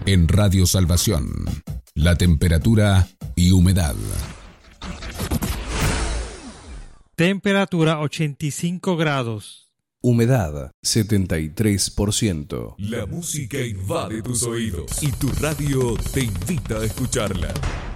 En Radio Salvación, la temperatura y humedad. Temperatura 85 grados. Humedad 73%. La música invade tus oídos y tu radio te invita a escucharla.